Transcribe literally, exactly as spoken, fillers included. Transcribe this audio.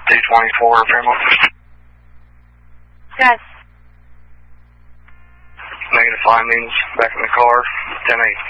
two twenty-four, Fairmont. Yes. Negative findings, back in the car, ten eight.